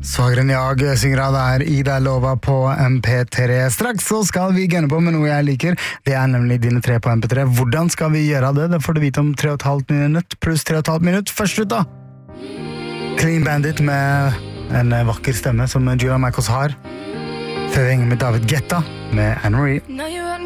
Svagere enn jeg synger av der Ida Lova på MP3. Straks så skal vi gønne på med noe jeg liker. Det er nemlig dine 3 på MP3. Hvordan skal vi gjøre det? Det får du vite om 3,5 minutt pluss 3,5 minutt. Først ut da. Clean Bandit med en vakker stemme som Julia Michaels har. Før vi henger med David Guetta med Anne-Marie.